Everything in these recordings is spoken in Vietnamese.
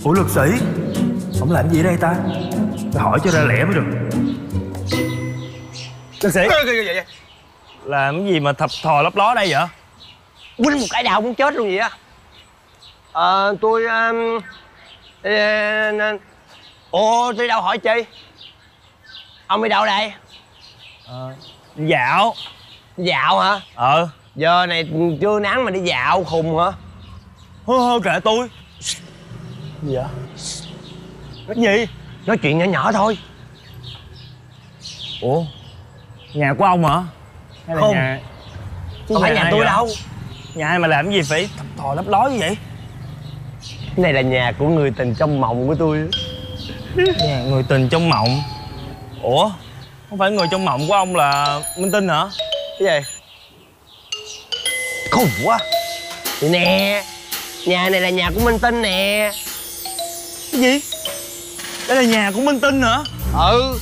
Ủa luật sĩ, ông làm gì ở đây ta? Phải hỏi cho ra lẽ mới được. Luật sĩ, làm cái gì mà thập thò lấp ló đây vậy? Quýnh một cái đào muốn chết luôn vậy á. Tôi ủa tôi đâu hỏi chi? Ông đi đâu đây? Dạo. Dạo hả? Giờ này trưa nắng mà đi dạo khùng hả? Hơ kệ tôi. Gì vậy? Cái gì? Nói chuyện nhỏ nhỏ thôi. Ủa, nhà của ông hả? Hay là không nhà... không phải nhà tôi đâu. Nhà ai mà làm cái gì phải thập thò lấp ló như vậy? Cái này là nhà của người tình trong mộng của tôi. Nhà người tình trong mộng? Ủa, không phải người trong mộng của ông là Minh Tinh hả? Cái gì? Khùng quá. Vậy nè, nhà này là nhà của Minh Tinh nè. Cái gì? Đây là nhà của Minh Tinh hả? Ừ.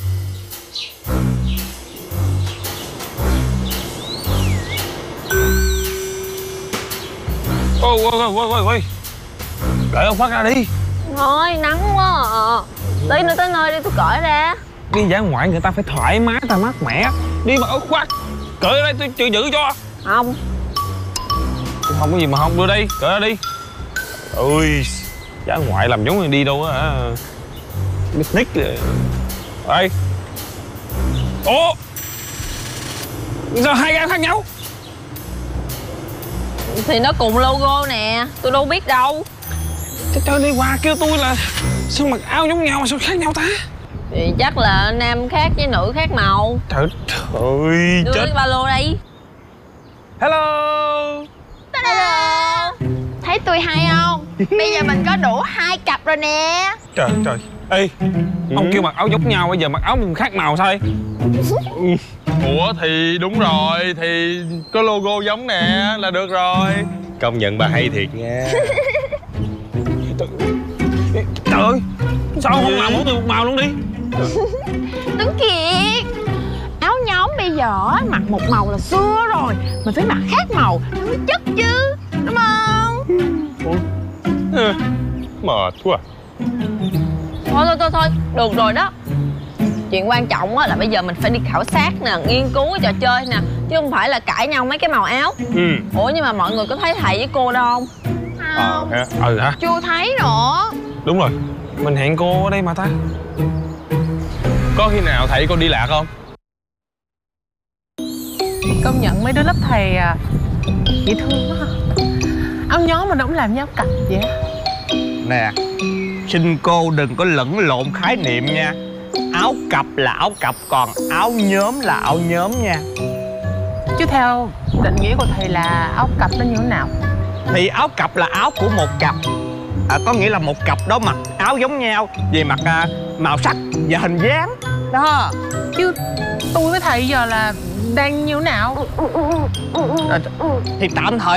Ôi cởi ông Phát ra đi. Thôi nắng quá à. Tí nữa tới nơi đi tôi cởi ra. Đi dã ngoại người ta phải thoải mái, ta mát mẻ. Đi mà áo khoác cởi ra đây tôi chịu giữ cho. Không. Không có gì mà không, đưa đây cởi ra đi. Ôi dã ngoại làm giống như đi đâu á hả? Picnic rồi. Đây. Ủa sao hai cái khác nhau? Thì nó cùng logo nè. Tôi đâu biết đâu. Trời đi qua kêu tôi là sao mặc áo giống nhau mà sao khác nhau ta? Thì chắc là nam khác với nữ khác màu. Trời ơi Đưa chết. cái ba lô đây. Hello. Hello. Thấy tôi hay không? Bây giờ mình có đủ 2 cặp rồi nè. Trời trời. Ê, ông kêu mặc áo giống nhau, bây giờ mặc áo mình khác màu sao đây? Ủa thì đúng rồi, thì có logo giống nè là được rồi. Công nhận bà hay thiệt nha. Trời ơi, sao ông không làm mỗi người một màu luôn đi? Tuấn Kiệt, áo nhóm bây giờ á, mặc một màu là xưa rồi. Mình phải mặc khác màu nó mới chất chứ, đúng không? Mệt quá. Thôi, được rồi đó. Chuyện quan trọng á là bây giờ mình phải đi khảo sát nè, nghiên cứu cái trò chơi nè, chứ không phải là cãi nhau mấy cái màu áo. Ủa nhưng mà mọi người có thấy thầy với cô đâu không? Không, Hả? chưa thấy nữa. Đúng rồi, mình hẹn cô ở đây mà ta. Có khi nào thầy con đi lạc không? Công nhận mấy đứa lớp thầy dễ thương quá ha. Áo nhóm mà nó cũng làm nhau cặp vậy. Nè, xin cô đừng có lẫn lộn khái niệm nha. Áo cặp là áo cặp, còn áo nhóm là áo nhóm nha. Chứ theo định nghĩa của thầy là áo cặp nó như thế nào? Thì áo cặp là áo của một cặp, có nghĩa là một cặp đó mặc áo giống nhau về mặt màu sắc và hình dáng đó. Chứ tôi với thầy giờ là đang như thế nào? Thì tạm thời